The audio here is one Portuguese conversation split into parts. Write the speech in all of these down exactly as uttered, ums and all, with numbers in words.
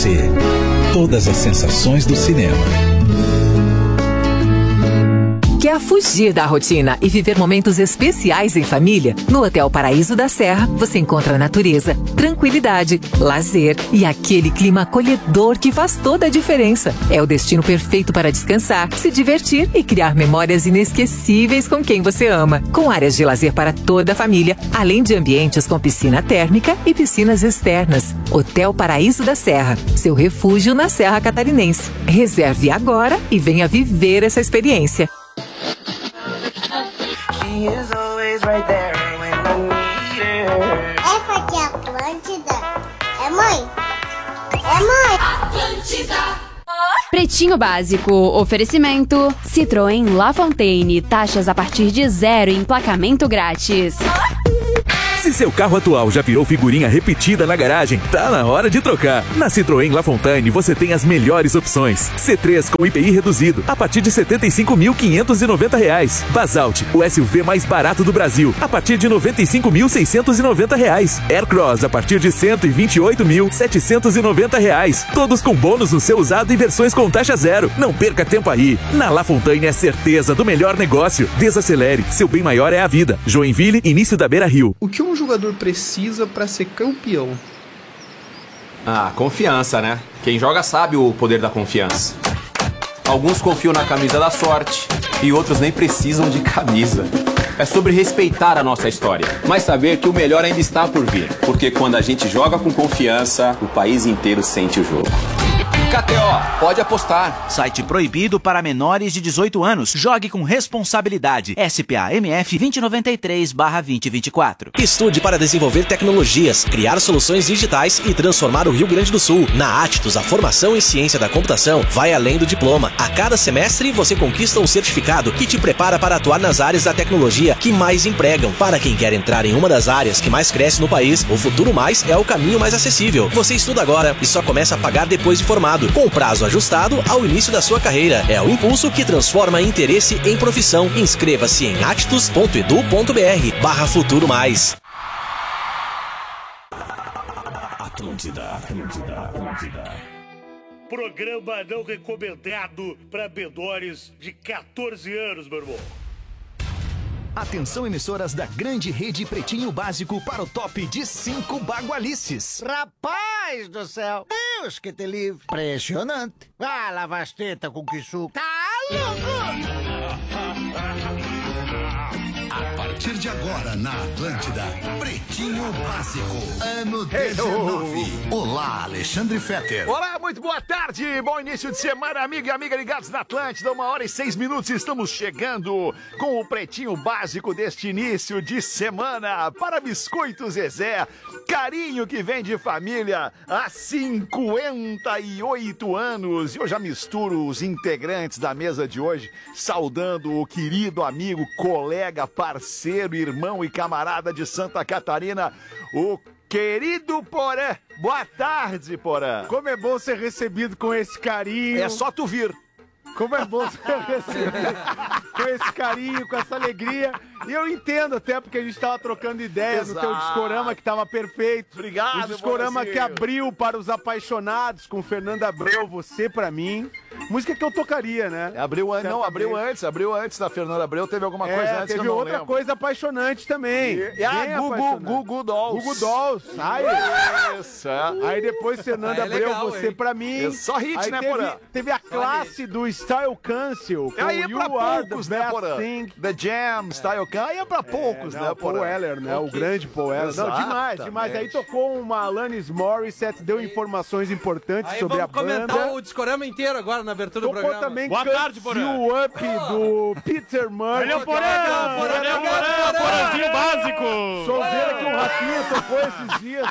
Todas as sensações do cinema. Quer fugir da rotina e viver momentos especiais em família? No Hotel Paraíso da Serra, você encontra natureza, tranquilidade, lazer e aquele clima acolhedor que faz toda a diferença. É o destino perfeito para descansar, se divertir e criar memórias inesquecíveis com quem você ama. Com áreas de lazer para toda a família, além de ambientes com piscina térmica e piscinas externas. Hotel Paraíso da Serra, seu refúgio na Serra Catarinense. Reserve agora e venha viver essa experiência. Essa aqui é Atlântida. É mãe? É mãe? Atlântida. Pretinho Básico, oferecimento Citroën La Fontaine, taxas a partir de zero e emplacamento grátis. Se seu carro atual já virou figurinha repetida na garagem, tá na hora de trocar. Na Citroën La Fontaine você tem as melhores opções. C três com I P I reduzido, a partir de setenta e cinco mil quinhentos e noventa reais. Basalt, o S U V mais barato do Brasil, a partir de noventa e cinco mil seiscentos e noventa reais. Aircross, a partir de cento e vinte e oito mil setecentos e noventa reais. Todos com bônus no seu usado e versões com taxa zero. Não perca tempo aí. Na La Fontaine é certeza do melhor negócio. Desacelere, seu bem maior é a vida. Joinville, início da Beira Rio. O que um jogador precisa para ser campeão? Ah, confiança, né? Quem joga sabe o poder da confiança. Alguns confiam na camisa da sorte e outros nem precisam de camisa. É sobre respeitar a nossa história, mas saber que o melhor ainda está por vir. Porque quando a gente joga com confiança, o país inteiro sente o jogo. K T O, pode apostar. Site proibido para menores de dezoito anos. Jogue com responsabilidade. S P A M F dois zero nove três barra dois zero dois quatro. Estude para desenvolver tecnologias, criar soluções digitais e transformar o Rio Grande do Sul. Na Aptus, a formação em ciência da computação vai além do diploma. A cada semestre você conquista um certificado que te prepara para atuar nas áreas da tecnologia que mais empregam. Para quem quer entrar em uma das áreas que mais cresce no país, o Futuro Mais é o caminho mais acessível. Você estuda agora e só começa a pagar depois de formado, com prazo ajustado ao início da sua carreira. É o impulso que transforma interesse em profissão. Inscreva-se em actus ponto edu ponto br barra Futuro Mais. Atlântida, Atlântida, Atlântida. Programa não recomendado para menores de quatorze anos, meu irmão. Atenção, emissoras da grande rede Pretinho Básico para o top de cinco bagualices. Rapaz do céu, Deus que te livre. Impressionante. Ah, lavasteta com que suco. Tá louco! A partir de agora na Atlântida, Pretinho Básico, ano dezenove. Olá, Alexandre Fetter. Olá, muito boa tarde, bom início de semana, amigo e amiga ligados na Atlântida, uma hora e seis minutos, estamos chegando com o Pretinho Básico deste início de semana para Biscoito Zezé, carinho que vem de família há cinquenta e oito anos, e eu já misturo os integrantes da mesa de hoje, saudando o querido amigo, colega, parceiro, irmão e camarada de Santa Catarina, o querido Porã. Boa tarde, Porã. Como é bom ser recebido com esse carinho. É só tu vir. Como é bom ser recebido com esse carinho, com essa alegria. E eu entendo até porque a gente estava trocando ideias no teu discorama que estava perfeito. Obrigado, o discorama que abriu para os apaixonados com Fernanda Abreu, Você Pra Mim. Música que eu tocaria, né? Abriu antes, não, abriu antes, abriu antes da Fernanda Abreu, teve alguma coisa é, antes teve que eu não outra lembro. coisa apaixonante também. E, e a Gugu, Gugu Dolls. Gugu Dolls, sai. Isso, é. Aí depois Fernanda é Abreu, legal, Você hein? Pra Mim. É só hit, aí né, teve, Porã? teve a classe do Style Cancel, com Aí é You pra Are poucos, the né, Best Porã? Thing. The Jam, Style Can, aí é pra poucos, É, né, não, Paul Porã? Weller, né? O grande Paul Weller. Não, demais, demais. Aí tocou uma Alanis Morissette, deu informações importantes Aí sobre a vamos comentar banda. o discorama inteiro agora na abertura do Tocou programa. também Boa Can't tarde, Porã. You Up do Peter Murray. Valeu, Porã! Valeu, Porã! Porãzinho básico! Sonzeira que o Rafinha tocou esses dias.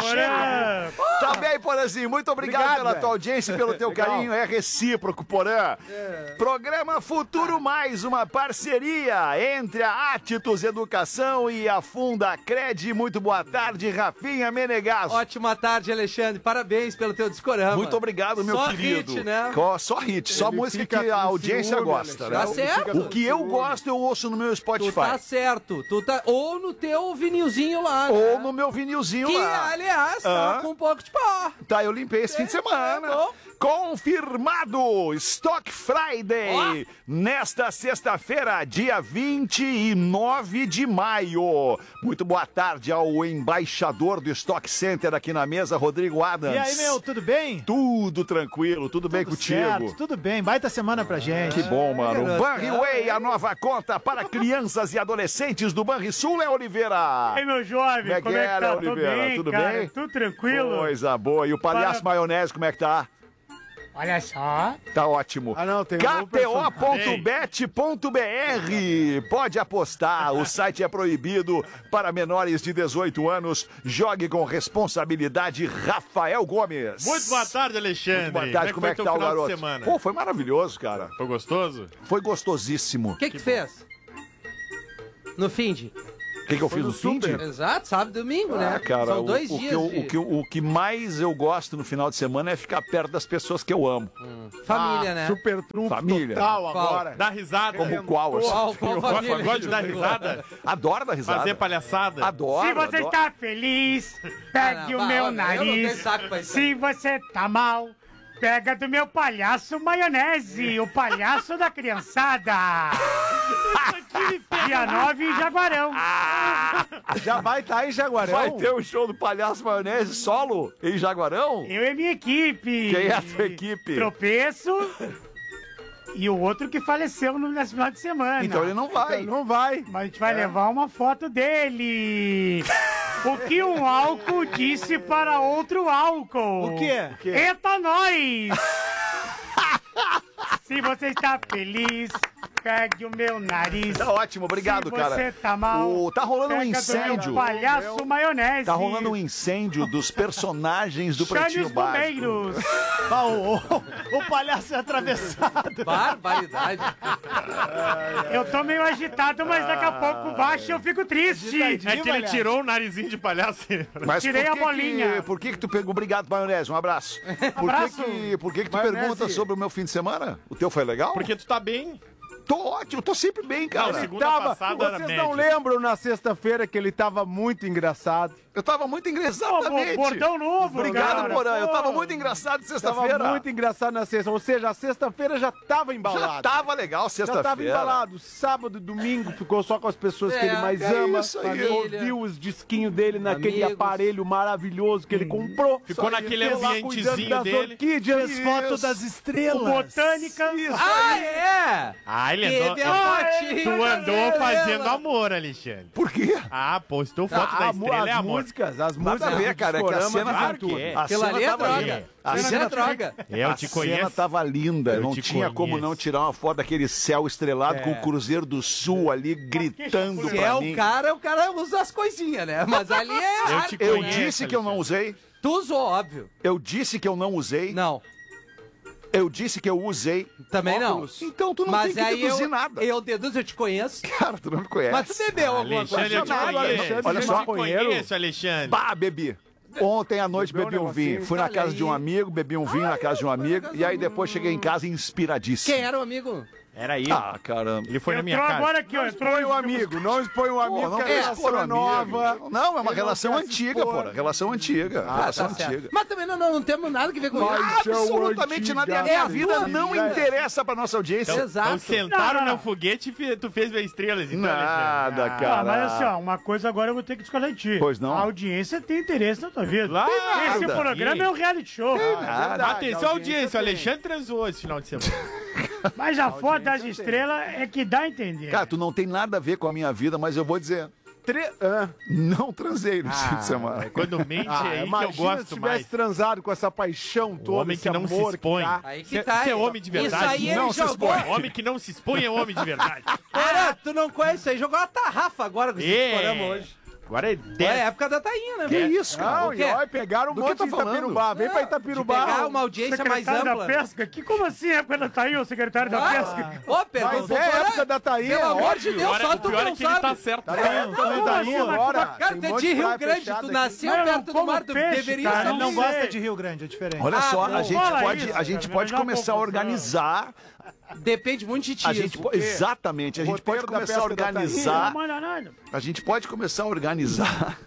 Porã! Tá bem, Porãzinho. Muito obrigado, Obrigado, pela velho. tua audiência e pelo teu Legal. carinho. É recíproco, Porã. Programa Futuro Mais, uma parceria entre a Atitus Educação e a Funda Cred. Muito boa tarde, Rafinha Menegasso. Ótima tarde, Alexandre. Parabéns pelo teu discorama. Muito obrigado, meu Só querido. hit, né? Co- Só hit, só Ele música fica que a com audiência ciúme, gosta, né? Alexandre. Tá certo. O que eu gosto, eu ouço no meu Spotify. Tu tá certo. Tu tá... Ou no teu vinilzinho lá, Ou né? no meu vinilzinho Que, lá. aliás, Ah. tá com um pouco Pá. Tá, eu limpei esse fim de semana. É, Confirmado! Stock Friday! Nesta sexta-feira, dia vinte e nove de maio. Muito boa tarde ao embaixador do Stock Center aqui na mesa, Rodrigo Adams. E aí, meu, tudo bem? Tudo tranquilo, tudo, tudo bem contigo? Certo, tudo bem, baita semana pra gente. Que bom, mano. Banriway, a nova conta para crianças e adolescentes do Banrisul, Léo Oliveira. Ei, meu jovem, como é que, como é que tá? Léo Oliveira? Tudo bem, Tudo cara? bem? Tudo tranquilo? Coisa boa. E o palhaço Para... maionese, como é que tá? Olha só. Tá ótimo. Ah, não, tem um K T O ponto bet ponto B R. Pode apostar. O site é proibido para menores de dezoito anos. Jogue com responsabilidade. Rafael Gomes. Muito boa tarde, Alexandre. Muito boa tarde. Como é que, como é que tá o garoto? Pô, foi maravilhoso, cara. Foi gostoso? Foi gostosíssimo. O que que, que fez? No fim de... O que, que eu fiz no fim de? Exato, sábado e domingo, ah, né? Cara, São dois o, dias. O que, de... eu, o, que, o que mais eu gosto no final de semana é ficar perto das pessoas que eu amo. Hum. Família, ah, né? Super trunfo família. Total qual? agora. Dá risada. Como qual? Assim? Qual, qual família? Gosta de dar risada? Adoro dar risada. Fazer palhaçada? Adoro. Se você adoro. está feliz, pegue ah, o meu olha, nariz. Se você tá mal, pega do meu palhaço maionese, o palhaço da criançada. Dia nove em Jaguarão. Já vai estar tá em Jaguarão? Vai ter um show do palhaço maionese solo em Jaguarão? Eu e minha equipe. Quem é a tua equipe? Tropeço. E o outro que faleceu no nesse final de semana. Então ele não vai. Então não vai. Mas a gente vai é. levar uma foto dele. O que um álcool disse para outro álcool? O quê? O quê? Eita nós! Se você está feliz, pegue o meu nariz. Tá ótimo, obrigado, Se cara. você tá mal, o, tá rolando um incêndio. Palhaço meu... maionese. Tá rolando um incêndio dos personagens do Pretinho Básico. Ah, o, o, o palhaço é atravessado. Barbaridade. Eu tô meio agitado, mas daqui a pouco baixo eu fico triste. É que ele tirou o narizinho de palhaço. Mas Tirei por que a bolinha. Que, por que que tu pegou? Obrigado, maionese. Um abraço. Por abraço. que que, por que, que tu Maionese. pergunta sobre o meu fim de semana? O teu foi legal? Porque tu tá bem. Tô ótimo, tô sempre bem, cara. Não, segunda Tava, passada era vocês médio. não lembram na sexta-feira que ele tava muito engraçado? Eu tava muito engraçado, Pô, exatamente. bordão novo, Obrigado, cara. Porã. Eu Pô. tava muito engraçado sexta-feira. Tava muito engraçado na sexta. Ou seja, a sexta-feira já tava embalado. Já tava legal Já sexta-feira. tava embalado. Sábado e domingo ficou só com as pessoas É, que ele mais é ama. isso aí. Ouviu os disquinhos dele naquele Amigos. aparelho maravilhoso que ele comprou. Ficou Só naquele ele lá ambientezinho cuidando das dele. orquídeas. Fez foto das estrelas. Botânica. Isso Ah, aí. é? Ah, ele Teve andou... a fotinha Tu da andou estrela. fazendo amor, Alexandre. Por quê? Ah, postou foto Ah, da a- estrela as é amor. músicas, as Nada músicas. a ver, do cara. É que a Discorama cena... claro que é. A Aquilo cena ali é tava droga. linda. A Aquilo cena é droga. É, eu A te cena conheço. tava linda, Eu não te tinha como conheço. não tirar uma foto daquele céu estrelado com o Cruzeiro do Sul ali gritando Se pra é mim. o cara, o cara usa as coisinhas, né? Mas ali é... Eu te hardcore, Eu né? disse que eu não usei. Tu usou, óbvio. Eu disse que eu não usei. Não, Eu disse que eu usei. também óculos. não. Então tu não Mas tem que aí deduzir eu, nada. eu deduzo, eu te conheço. Cara, tu não me conhece. Mas tu bebeu alguma Alexandre, coisa? eu te Nada, conheço. Alexandre, Olha Eu só. te conheço, Alexandre. Bah, bebi. Ontem à noite Bebeu bebi um um vinho. negocinho. Fui na Olha casa aí. de um amigo, bebi um vinho na casa de um amigo. E aí depois cheguei em casa inspiradíssimo. Quem era o amigo? Era ele. Ah, caramba. Ele foi na minha Entrou casa. agora aqui, ó. Não Entrou expõe o amigo, não expõe o amigo, Pô, não que a quer relação expor o é amigo. nova. Não, é uma Ele não relação quer se antiga, expor. pô. Relação antiga. Ah, relação tá certo. antiga. Mas também não, não, não temos nada que ver com Mas isso. é o Absolutamente nada. E a antiga. minha É a vida tua não vida. interessa pra nossa audiência. Então, Exato. então sentaram Não, não. no foguete e tu fez ver estrelas, então, Nada, Alexandre. cara. Ah, mas assim, ó, uma coisa agora eu vou ter que discordar de ti. Pois não? A audiência tem interesse na tua vida. Claro. Esse nada. programa é um reality show. Nada. Atenção, a audiência audiência, o tem. Alexandre transou esse final de semana. Mas a foto das estrelas é que dá a entender. Cara, tu não tem nada a ver com a minha vida, mas eu vou dizer. Tre... Ah. Não transei no fim de semana. Quando mente Ah, é aí que eu imagina se gosto tivesse mais. transado com essa paixão toda, homem esse que não se amor expõe. tá. Aí que Cê- tá. cê é aí. homem de verdade. Isso aí Não ele se jogou. expõe. Homem que não se expõe é homem de verdade. Cara, tu não conhece isso aí. Jogou uma tarrafa agora com esse É. discorama hoje. Agora é É dez. a época da tainha, né? Que velho? isso, cara? Não, O e quê? olha, pegaram um Do que monte tá de falando? Itapirubá. Vem pra De Itapirubá. pegar uma audiência mais Secretário ampla. da Pesca? Que como assim é quando tá aí o secretário da Ah, Pesca? Ô, pergunta. Mas é a época da tainha, Pelo amor de óbvio. Deus, O pior, só é, o tu pior não é que ele sabe. tá certo. Tá na época da Como tainha assim? agora. Cara, Tem tu é um monte de Rio praia Grande, fechada tu aqui. nasceu Não, eu perto não do como mar, tu peixe, deveria cara, ser Ele não um gosta ser. de Rio Grande, é diferente. Olha Ah, só, não a gente fala pode, isso, a gente cara, pode vai dar começar a confusão. organizar. Depende muito de ti. A gente, po- exatamente, a gente pode Roteiro da começar a pesca da tainha. organizar. Não manda nada. A gente pode começar a organizar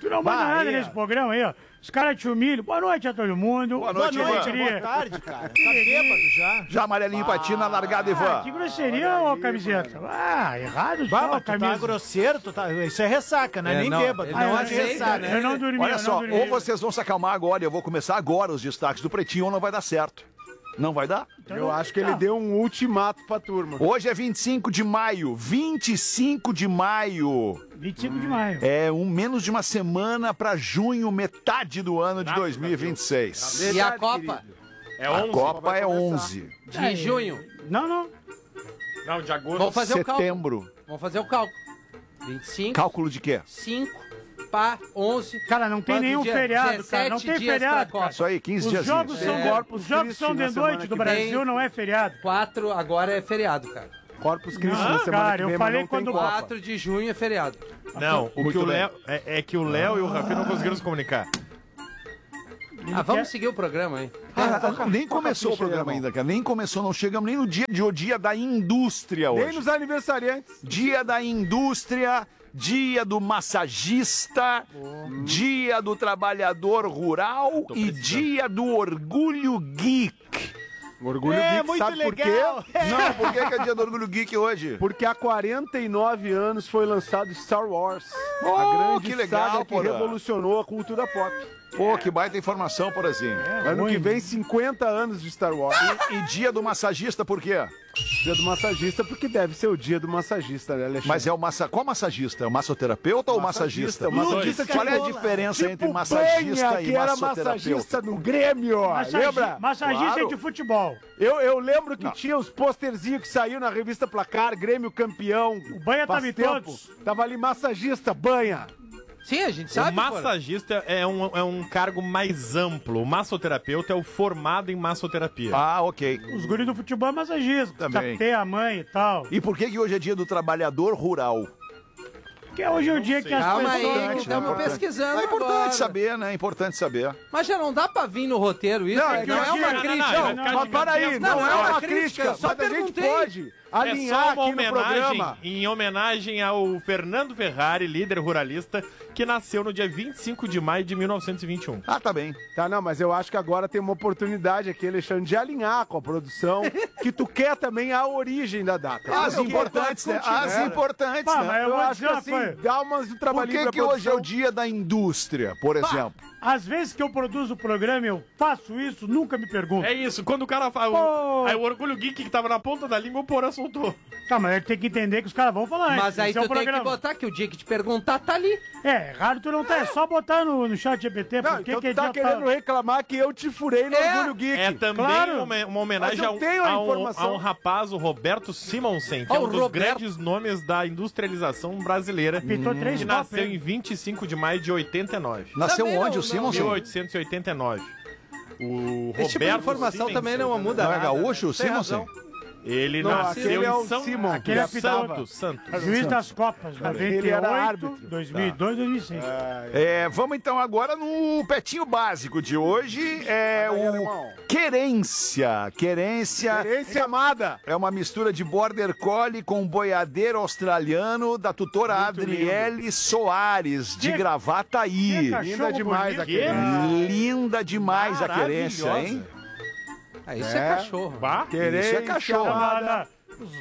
Tu não manda Bahia. nada nesse programa aí, ó. Os caras te humilham. Boa noite a todo mundo. Boa noite, Boa Ivan. noite, Boa tarde, cara. Tá bêbado já. Já amarelinho patina, largada, Ah, Ivan. que grosseria, ô camiseta. Ah, errado Vai, só, mas tu camisa. tá grosseiro, tu tá... isso é ressaca, não é, É, nem não, bêbado. ele Ah, não eu é aceita, ressaca. né? Eu não dormi, Olha eu só, não dormi. ou vocês vão se acalmar agora, eu vou começar agora os destaques do Pretinho, ou não vai dar certo. Não vai dar? Eu acho que ele deu um ultimato pra turma. Hoje é vinte e cinco de maio, vinte e cinco de maio. vinte e cinco de maio. É um menos de uma semana pra junho, metade do ano de dois mil e vinte e seis. E a Copa? É A onze. Copa é onze. De junho. Não, não. Não, de agosto. Vamos fazer o cálculo. Setembro. Vamos fazer o cálculo. vinte e cinco, Cálculo de quê? cinco, pá, onze. Cara, não tem Quanto nenhum dia? feriado, cara. Não dezessete tem dias feriado, pra Copa. cara. Isso aí, quinze Os dias. jogos são, É. os jogos são Christi de na semana noite que do vem. Brasil, não é feriado. quatro, agora é feriado, cara. Corpus Christi Não, na semana cara, que eu vem, mas falei não tem quando- Copa. quatro de junho é feriado. Não, o Muito que o bem. Léo. É, é que o Léo e o Rafinha não conseguiram se comunicar. Ah, vamos seguir o programa, hein? Ah, nem começou o programa ainda, cara. Nem começou, não chegamos nem no dia de o dia da indústria hoje. Nem nos aniversariantes. Dia da indústria, dia do massagista, dia do trabalhador rural e dia do orgulho geek. Orgulho É, Geek, muito sabe legal. por quê? Não, por que que é dia do orgulho geek hoje? Porque há quarenta e nove anos foi lançado Star Wars. Oh, a grande que legal, saga que Porã. revolucionou a cultura pop. Pô, que baita informação, Porazinho. ano que vem, cinquenta anos de Star Wars. E, e dia do massagista, por quê? Dia do massagista, porque deve ser o dia do massagista, né, Alexandre? Mas é o massa... Qual massagista? É o massoterapeuta ou o massagista? O massagista Qual é a tipo- diferença tipo entre massagista Banha, e que era massoterapeuta? massagista no Grêmio, Massagi- lembra? Massagista Claro. de futebol. Eu, eu lembro que Não. tinha os posterzinhos que saiu na revista Placar, Grêmio campeão. O Banha Faz tava em tempo. todos. Tava ali massagista, Banha. Sim, a gente O sabe. pô. massagista é um, é um cargo mais amplo. O massoterapeuta é o formado em massoterapia. Ah, ok. Os guris do futebol é massagista. Também. Tem a mãe e tal. E por que que hoje é dia do trabalhador rural? Porque hoje é o dia que as Calma aí, pessoas... que né? estamos Importante. pesquisando É importante agora. saber, né? É importante saber. Mas já não dá pra vir no roteiro isso? Não, Não, é que é aqui- uma não, não, crítica. não, Não, não, Mas para aí, não, não é é uma uma crítica, crítica, eu só mas a gente perguntei. pode É alinhar só uma aqui no homenagem, programa. em homenagem ao Fernando Ferrari, líder ruralista, que nasceu no dia vinte e cinco de maio de mil novecentos e vinte e um. Ah, tá bem. Tá, não, mas eu acho que agora tem uma oportunidade aqui, Alexandre, de alinhar com a produção, que tu quer também a origem da data. As Eu importantes, né? contigo, As né? importantes, Pá, né? mas eu Eu vou acho dizer que uma assim, coisa. dá umas de Por trabalhinho que pra que hoje é o produção. dia da indústria, por exemplo? Às vezes que eu produzo o programa, eu faço isso, nunca me pergunto. É isso, quando o cara fala. Pô. O, aí o orgulho geek que tava na ponta da língua, o Porã soltou. Tá, mas ele tem que entender que os caras vão falar antes. Mas aí esse é tu o tem que programa. botar que o dia que te perguntar tá ali. É, errado tu não tá, é só botar no, no chat G P T, Não, por que então que tu tá já querendo reclamar que eu te furei no É. Orgulho Geek. É também Claro. uma, uma homenagem Mas eu a um, tenho a a, um, informação. a um rapaz, o Roberto Simonsen, que é Ó, um o dos Roberto. grandes nomes da industrialização brasileira. Pintou três que copos, nasceu hein? em vinte e cinco de maio de oitenta e nove. Nasceu Também onde não- o Simonsen? mil oitocentos e oitenta e nove. O Esse tipo de Roberto informação Simonsen, também não muda Não é nada. gaúcho o Tem Simonsen? razão. Ele Não, nasceu aquele é em o São Simon, aquele é Santos, Santos. Juiz das Copas, noventa Ele e era oito, árbitro. dois mil e dois, dois mil e seis. É, vamos então agora no petinho básico de hoje. É Fala aí, o alemão. querência. Querência Querência amada. é uma mistura de border collie com boiadeiro australiano da tutora Muito Adriele Soares, de Que- Gravataí. que cachorro Linda demais bonito. a querência. Linda demais a querência, hein? Ah, isso é, É. cachorro. Bah, Isso é cachorro. amada. Os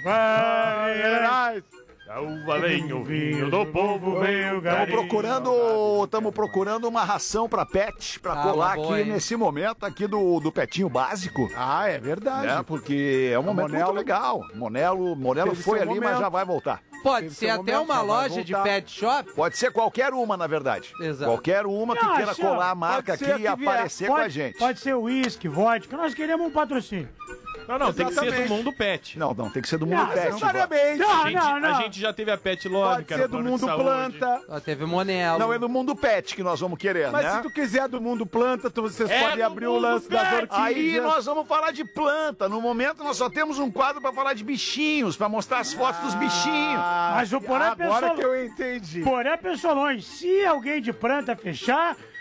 vai, Uva vem o vinho do povo, vem o Estamos garim. procurando, estamos procurando uma ração para pet para Ah, colar uma boa, aqui hein? nesse momento aqui do, do petinho básico. Ah, é verdade. É, porque é um momento Monelo- muito legal. Monelo, Monelo Teve foi seu ali, mas momento. já vai voltar. Pode Teve ser seu até momento, uma já vai loja de voltar. pet shop. Pode ser qualquer uma, na verdade. Exato. Qualquer uma que Não, queira assim, colar ó, a marca pode aqui ser e que vier. aparecer pode, com a gente. Pode ser uísque, vodka, nós queremos um patrocínio. Não, não, tem que ser Exatamente. do mundo pet. Não, não, tem que ser do mundo Não, pet. não Ivan. Necessariamente. Não, A gente, não, não. a gente já teve a Pet Love, Pode que era ser do plano de mundo saúde. planta. Ó, teve Monelo. Não, é do mundo pet que nós vamos querer, Mas né? se tu quiser do mundo planta, tu, vocês É podem do abrir o mundo lance das pet. orquídeas. Aí nós vamos falar de planta. No momento nós só temos um quadro para falar de bichinhos, para mostrar as fotos dos bichinhos. Ah, Mas o Porã agora pensou- que eu entendi. Porém, pensou longe, se alguém de planta fechar,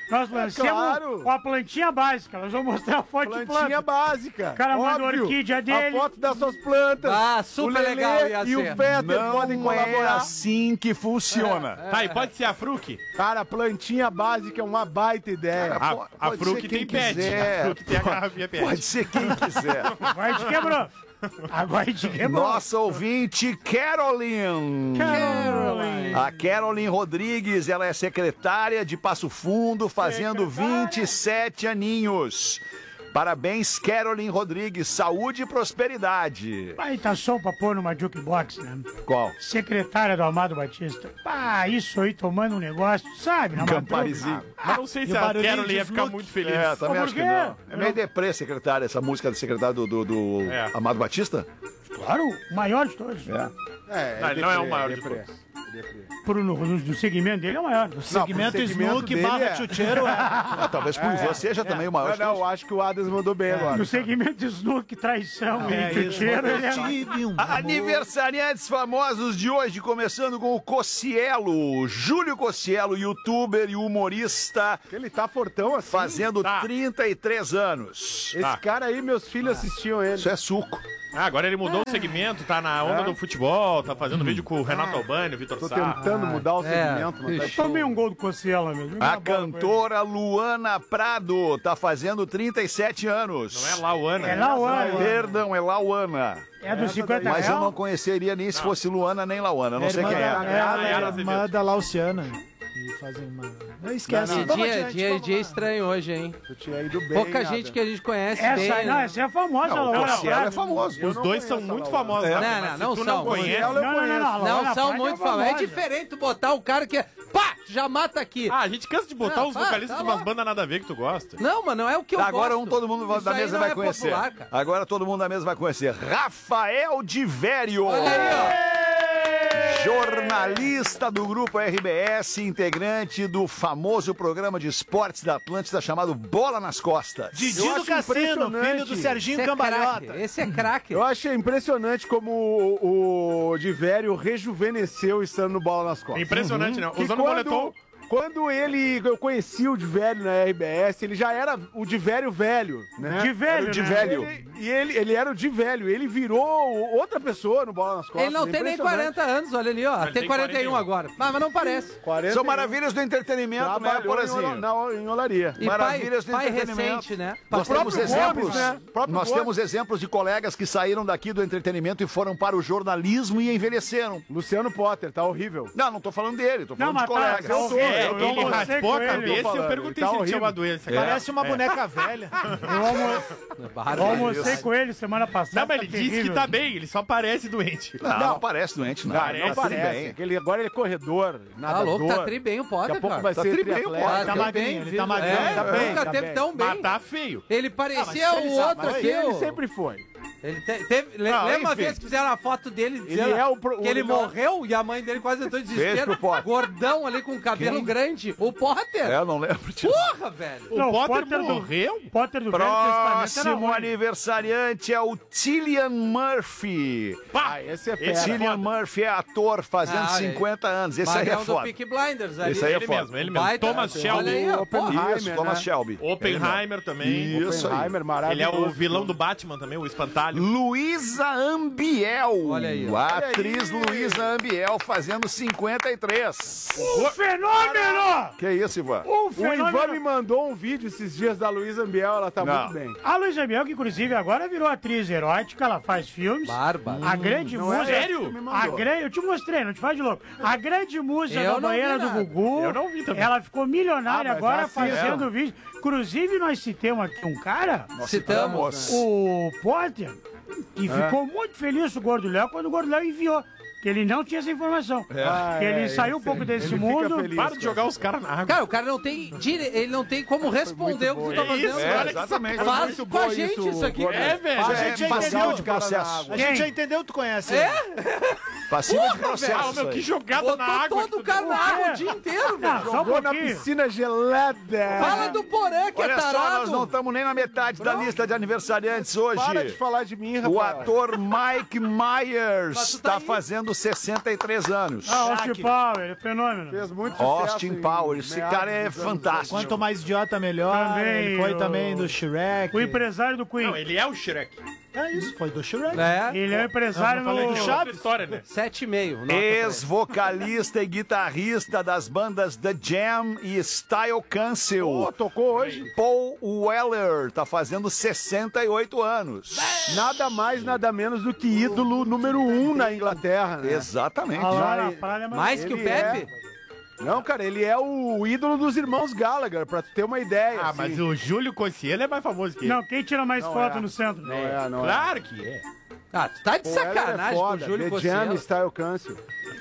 Nós lancemos claro. a plantinha básica. Nós vamos mostrar a foto de planta. Plantinha básica. O cara manda a óbvio. orquídea dele. A foto das suas plantas. Ah, super o Lelê legal ia e o ser. Peter Não podem é colaborar. assim que funciona. Tá, e pode ser a Fruc? Cara, plantinha básica é uma baita ideia. A, Pode- a pode Fruc ser tem quem pet. quiser. A Fruc tem a garrafinha pet. Pode ser quem quiser. Agora te quebrou. Agora te quebrou. Nossa ouvinte, Caroline. Caroline. A Caroline Rodrigues, ela é secretária de Passo Fundo, fazendo vinte e sete aninhos. Parabéns, Caroline Rodrigues. Saúde e prosperidade. Baita som pra pôr numa jukebox, né? Qual? Secretária do Amado Batista. Pá, isso aí tomando um negócio, sabe? Na Camparizinho. madruga. Mas não sei E se o a barulhinho Carol de ia ficar Snook. muito feliz. É, também Por acho que quê? não. É meio deprê, secretária, essa música do secretário do, do, do É. Amado Batista? Claro, o maior de todos. É. É, Não, ele não é o deprê, maior de deprê. todos. Pro, no, no, no segmento dele é o maior. O segmento pro segmento Snook dele barra é. tchutcheiro é. Ah, talvez por É, você seja também o maior Não, de não, todos. eu acho que o Adams mandou bem agora. No segmento Snook, traição É e isso. chuteiro, ele é... Tive um amor. Aniversariantes famosos de hoje, começando com o Cossielo, Júlio Cossielo, youtuber e humorista, Ele tá fortão assim. fazendo Tá. trinta e três anos. Esse Tá. cara aí, meus filhos assistiam ele. Isso é suco. Ah, agora ele mudou o segmento, tá na onda É. do futebol, tá fazendo vídeo com o Renato Albani, o Vitor Tô Sá. tentando mudar o é. segmento, mas tá Eu tomei um gol do Cossiela mesmo. A cantora Luana Prado tá fazendo trinta e sete anos. Não é Lauana. É né? Lauana. Perdão, é Lauana. É dos cinquenta Mas eu real? não conheceria nem se fosse Luana nem Lauana, eu não É sei irmã quem da, é. é, a Nayara irmã Azevedo. da Lauciana. E fazem uma... Não esquece. Dia, Vamos dia, adiante, dia, vamos dia lá. estranho hoje, hein? Tu tinha ido bem. Pouca Adam. gente que a gente conhece Essa, bem. não, né? essa é famosa, Não, o Laura Cossielo é Prado. famoso. Eu Os não dois conheço são a muito Lauana. famosos. É. né? Não, Mas não, se não tu são. não conhece... Ela eu Não, não, não, conheço. não, a Laura Não são Prado muito é famosos. É famosa. diferente tu botar o cara que é. Pá! Já mata aqui. Ah, a gente cansa de botar Não, os para, vocalistas tá de umas louco. bandas nada a ver que tu gosta. Não, mas não é o que eu Agora gosto. um todo mundo Isso da aí mesa não vai é conhecer. popular, cara. Agora todo mundo da mesa vai conhecer. Rafael de Vério. Olha aí, Jornalista do Grupo R B S, integrante do famoso programa de esportes da Atlântida chamado Bola nas Costas. Didi Eu do acho Cassino, impressionante. filho do Serginho Esse é Cambalhota. craque. Esse é craque. Eu achei impressionante como o, o Divério rejuvenesceu estando no Bola nas Costas. Impressionante, né? Que Usando o quando, moletom. quando ele, eu conheci o Divério na R B S, ele já era o Divério velho, né? De velho, Era o de né? velho. Ele- e ele, ele era o de velho, ele virou outra pessoa no Bola nas Costas. Ele não é tem nem impressionante. quarenta anos, olha ali, ó. Ele Tem tem quarenta e um quarenta e um. agora. Ah, mas não parece. quarenta São e um. maravilhas do entretenimento, né, Trabalhou Porazinho? em, na, em olaria. E pai, Maravilhas do pai entretenimento. recente, né? Nós O temos próprio exemplos, Gomes, né? O próprio nós Gomes. temos exemplos de colegas que saíram daqui do entretenimento e foram para o jornalismo e envelheceram. Luciano Potter, tá horrível. Não, não tô falando dele, tô falando Não, de mas tá, colegas. eu tô, É, eu tô ele com você raspou com a ele, cabeça e tô eu falando, perguntei tá se ele tinha horrível. uma doença. Parece uma boneca velha. Eu, almo... eu almocei com ele semana passada. Não, mas ele tá disse que terrível. tá bem, ele só parece doente. Não, não parece doente, não. Não, Parece, não Tá tudo parece. bem. Ele, agora ele é corredor, Tá nadador. louco, tá tri bem o Daqui Potter, a pouco cara. vai Tá ser tri bem o triatleta. Potter. Tá tri magrinho, bem, ele viu? tá magrinho. É, tá bem, nunca tá teve bem. tão bem. Mas tá feio. Ele parecia mas o ele outro Mas aqui. ele o- sempre foi. Ele te- teve, le- Não, lembra uma enfim. vez que fizeram a foto dele dizendo é o pro- que ele o- morreu e a mãe dele quase entrou em Beijo desespero? pro Potter. Gordão ali com cabelo Quem? grande. O Potter. É, eu não lembro disso. Porra, velho. O Não, Potter, do- morreu? Potter do Velho Testamento era Próximo ruim. aniversariante é o Cillian Murphy. Ah, esse é fera. Cillian Murphy é ator fazendo Ah, olha aí. cinquenta anos. Esse aí é Magrão do foda. Peaky Blinders ali. Esse aí é Ele foda. mesmo, ele mesmo. Baita- Thomas Olha Shelby. aí, ó, porra. Oppenheimer, Isso, Thomas né? Shelby. Oppenheimer também. Isso aí. Oppenheimer, Ele é maravilhoso. o vilão do Batman também, o espantalho. Luísa Ambiel. Olha aí, ó. A Olha atriz aí. Luísa Ambiel fazendo cinquenta e três. Um fenômeno! Que isso, Ivan? Um O fenômeno! Ivan me mandou um vídeo esses dias da Luísa Ambiel, ela tá Não. muito bem. A Luísa Biel, que inclusive agora virou atriz erótica, ela faz filmes. Barba. A grande Não é musa. essa que tu me mandou. A grande, eu te mostrei, não te faz de louco. A grande musa Eu da não vi banheira do nada. Gugu. Eu não vi também. Ela ficou milionária Ah, mas agora assim, fazendo é. vídeo. Inclusive, nós citamos aqui um cara, Citamos. o Potter, que É. ficou muito feliz o Gordo Léo quando o Gordo Léo enviou. Que ele não tinha essa informação. Ah, que ele é, saiu um ele- pouco desse ele fica mundo. feliz, Para de jogar os caras na água. Cara, o cara não tem dire... ele não tem como responder o que tu tá É isso, fazendo. É, olha que exatamente. Faz muito com a bom gente isso, isso aqui. Gordon. É, velho. A É gente já passivo entendeu. de processo. A gente já entendeu, tu conhece. É? Passiva de Porra, processo. Ah, meu, isso que aí. jogada Botou na água. todo que o tu cara deu. na água É. o dia inteiro, Não, velho. só um Jogou na pouquinho. piscina gelada. Fala do Porã, que é Olha só, tarado. nós não estamos nem na metade da lista de aniversariantes hoje. Para de falar de mim, Rafael. O ator Mike Mas Myers tu tá está aí. fazendo fazendo sessenta e três anos. Ah, Austin Power, é fenômeno. Fez muito Austin Power, esse cara é fantástico. Quanto mais idiota, melhor. Também, ele foi o- também do Shrek. O empresário do Queen. Não, ele é o Shrek. É isso, foi do Shrek. É. Ele é o empresário Eu não falei no... do Chaves? História, né? Sete e meio. nota pra ele. Ex-vocalista e guitarrista das bandas The Jam e Style Council. Pô, tocou hoje. Paul Weller tá fazendo sessenta e oito anos. Nada mais, nada menos do que ídolo número um na Inglaterra, né? Exatamente. Ah, lá Já na ele- praia, mas- Mais que o Ele Pepe? Não, cara, ele é o ídolo dos irmãos Gallagher, pra tu ter uma ideia. Ah, assim. mas o Júlio Cossiello é mais famoso que ele. Não, quem tira mais Não foto é. no centro? Não é, não é. Claro que é. Ah, tu tá de Pô, Weller sacanagem é com o foda. Júlio The Jam, Cossiello. Style Council.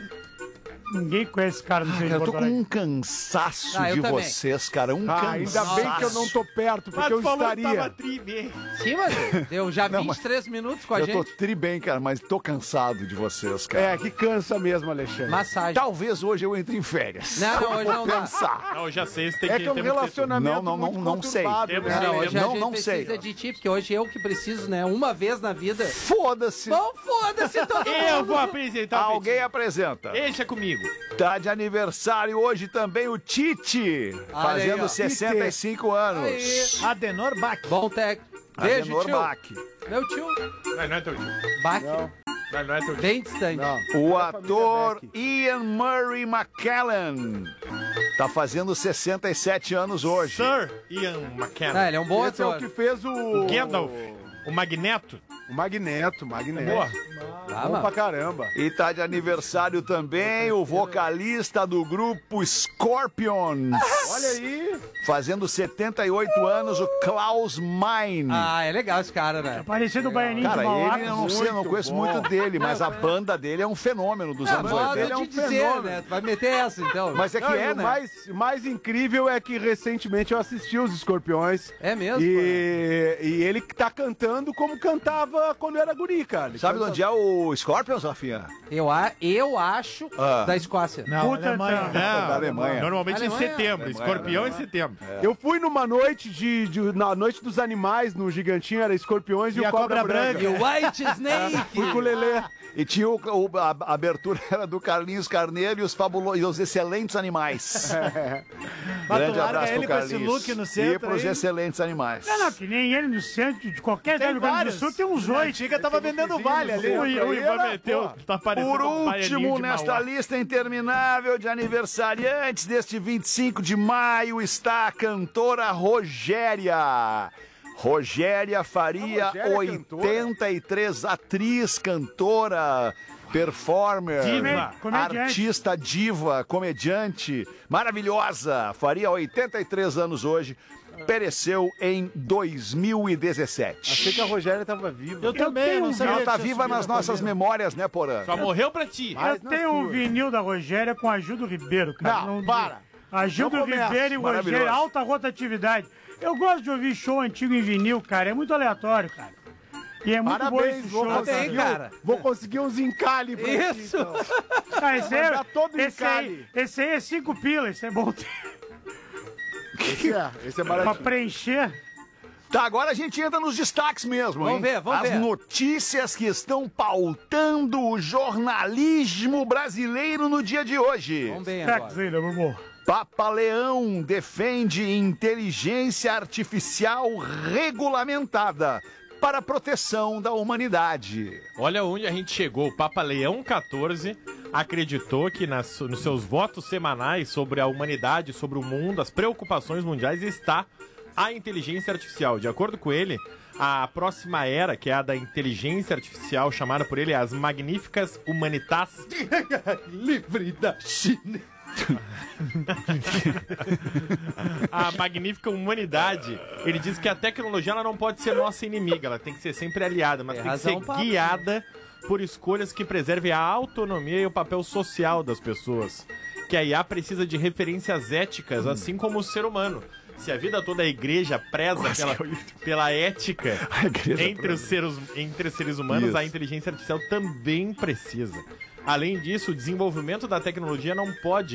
Ninguém conhece esse cara no centro de Eu tô Porto com Alegre. um cansaço Ah, eu de também. vocês, cara. Um Ah, cansaço. ainda bem que eu não tô perto, porque Mas eu tu falou que estaria. tava tri, né? Sim, mas deu já Não, vinte e três minutos com a Eu tô gente. tri bem, cara, mas tô cansado de vocês, cara. É, que cansa mesmo, Alexandre. Massagem. Talvez hoje eu entre em férias. Não, não, hoje Vou não dá. pensar. Não, já sei, você tem É que que é um temos que ter relacionamento Não, não, não, muito não sei. conturbado, Temos né? que- Não, hoje Não, a gente não precisa sei. de ti, porque hoje eu que preciso, né? Uma vez na vida. Foda-se. Bom, foda-se todo mundo. Eu vou apresentar o Alguém apresenta. Deixa comigo. Tá de aniversário hoje também o Tite, Olha aí, fazendo ó. sessenta e cinco anos. Aí. Adenor Bach. Bom técnico. Beijo, Adenor tio. Bach. Meu tio. Não, não é teu tio. Bach. Não, Não, não é teu tio. Bem distante. não. O É a família ator Beck. Ian Murray McKellen tá fazendo sessenta e sete anos hoje. Sir Ian McKellen. Ah, ele é um bom Esse é o ator. que fez o... O Gandalf. O Magneto. O Magneto, Magneto. Boa. Ah, Bom mano. pra caramba. E tá de aniversário também o vocalista do grupo Scorpions. Olha aí. Fazendo setenta e oito anos, o Klaus Meine. Ah, é legal esse cara, né? Parecido o Baianinho Cara, de Mauá. ele eu não sei, eu não Muito conheço bom. muito dele, mas a banda dele é um fenômeno dos É, anos modo oitenta. ele é um de dizer, fenômeno. né? Tu vai meter essa, então. Mas é que Não, e é, o né? mais, mais incrível é que recentemente eu assisti os Escorpiões. É mesmo? E, e ele que tá cantando como cantava quando era guri, cara. Ele Sabe de canta- onde é o Scorpions, Rafinha? Eu, a- eu acho Ah. da Escócia. Não, Puta, Alemanha. tá. Não, Da Alemanha. Normalmente Alemanha. em setembro. Alemanha, Escorpião Alemanha. em setembro. Eu fui numa noite de, de- na noite dos animais no Gigantinho, era Escorpiões e, E o a Cobra, Cobra Branca. Branca. E o White Snake. Fui com o Lelê. E tinha o, o- a, a abertura era do Carlinhos Carneiro e os, fabulo, e os excelentes animais. Mas Grande tu larga abraço pro ele com esse Carlinhos. look no E centro pros aí. excelentes animais. Não, não, que nem ele no centro de qualquer Tem lugar do Rio Grande do vários. Sul tem uns Na oito. antiga tava vendendo vale ali. O ó, pra o ir, Ivan era, meteu. pô. Tá parecendo Por um baianinho último, de nesta Mauá. lista interminável de aniversariantes deste vinte e cinco de maio está a cantora Rogéria. Rogéria Faria, A Rogéria é oitenta e três, atriz, cantora, performer, Diva. Comediante. artista diva, comediante, maravilhosa. Faria oitenta e três anos hoje, pereceu em dois mil e dezessete. Achei que a Rogéria tava viva. Eu também, tenho não um sabia. Ela tá que tinha viva subido nas na nossas colina. memórias, né, Porã? Só morreu pra ti. Mas Eu nas tenho um tuas. vinil da Rogéria com a Gildo Ribeiro, cara. Não, para. A Gildo Não começa. Ribeiro e o Maravilhoso. Rogério, alta rotatividade. Eu gosto de ouvir show antigo em vinil, cara. É muito aleatório, cara. E é muito bom Parabéns, esse vou show. conseguir, Parabéns, cara. vou conseguir uns encalhe pra ti, Isso. então. Ah, esse, Vai dar todo é, esse, aí, encalhe. esse aí é cinco pilas, esse é bom ter. Esse é, esse é Pra baratinho. preencher. Tá, agora a gente entra nos destaques mesmo, Vamos hein? ver, vamos As ver. notícias que estão pautando o jornalismo brasileiro no dia de hoje. Vamos bem Tax agora. aí, né, meu amor? Papa Leão defende inteligência artificial regulamentada para a proteção da humanidade. Olha onde a gente chegou. O Papa Leão quatorze acreditou que nas, nos seus votos semanais sobre a humanidade, sobre o mundo, as preocupações mundiais, está a inteligência artificial. De acordo com ele, a próxima era, que é a da inteligência artificial, chamada por ele as Magníficas Humanitas. Livre da China. A magnífica humanidade, ele diz que a tecnologia ela não pode ser nossa inimiga, ela tem que ser sempre aliada, mas Tem tem razão, que ser papo. guiada por escolhas que preservem a autonomia e o papel social das pessoas. Que a I A precisa de referências éticas, assim como o ser humano. Se a vida toda a igreja preza pela, pela ética igreja entre os, seres, entre os seres humanos, Isso. a inteligência artificial também precisa. Além disso, o desenvolvimento da tecnologia não pode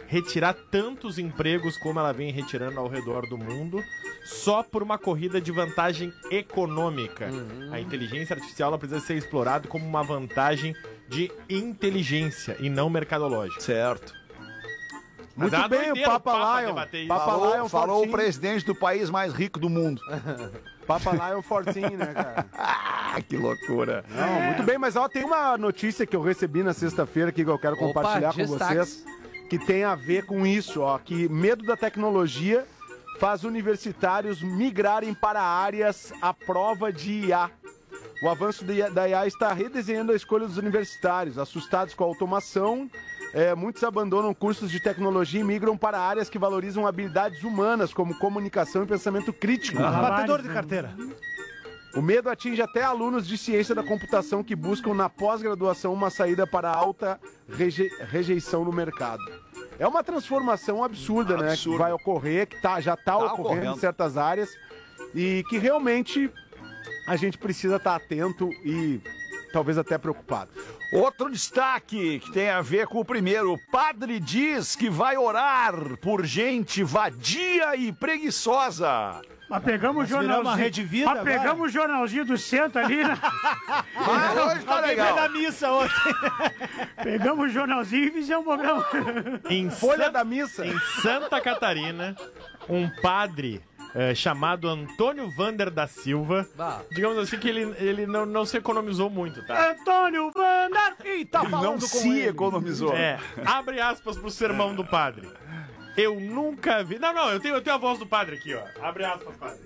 retirar tantos empregos como ela vem retirando ao redor do mundo, só por uma corrida de vantagem econômica. Uhum. A inteligência artificial ela precisa ser explorada como uma vantagem de inteligência e não mercadológica. Certo. Mas Muito é bem, o Papa, Papa Lion. Papa falou Lion falou o fortinho. presidente do país mais rico do mundo. Papa Lion fortinho, né, cara? Ah, que loucura. Não, muito bem, mas ó, tem uma notícia que eu recebi na sexta-feira aqui que eu quero Opa, compartilhar com destaques. vocês, que tem a ver com isso, ó, que medo da tecnologia faz universitários migrarem para áreas à prova de I A. O avanço da I A está redesenhando a escolha dos universitários. Assustados com a automação, é, muitos abandonam cursos de tecnologia e migram para áreas que valorizam habilidades humanas, como comunicação e pensamento crítico. Ah, batedor de carteira. O medo atinge até alunos de ciência da computação que buscam na pós-graduação uma saída para alta reje- rejeição no mercado. É uma transformação absurda, Absurdo. né? Que vai ocorrer, que tá, já está Tá ocorrendo, ocorrendo. em certas áreas e que realmente a gente precisa estar atento e talvez até preocupado. Outro destaque que tem a ver com o primeiro. O padre diz que vai orar por gente vadia e preguiçosa. Mas pegamos o Nós viramos jornalzinho. uma Rede Vida Mas agora? pegamos o jornalzinho do centro ali, né? Mas hoje tá Alguém legal. vai na missa ontem. Pegamos o jornalzinho e fizemos um programa. Em Folha San- da missa. Em Santa Catarina, um padre eh, chamado Antônio Vander da Silva, Bah. digamos assim que ele, ele não, não se economizou muito, tá? Antônio Vander! Ih, tá Ele não falando com se ele. economizou. É, abre aspas pro sermão do padre. Eu nunca vi... Não, não, eu tenho, eu tenho a voz do padre aqui, ó. Abre aspas, padre.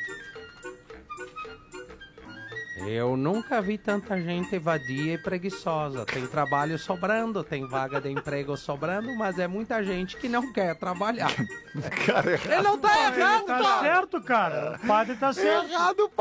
Eu nunca vi tanta gente vadia e preguiçosa. Tem trabalho sobrando, tem vaga de emprego sobrando, mas é muita gente que não quer trabalhar. Cara, Ele não tá errado, Tá cara. certo, cara. O padre tá certo. errado,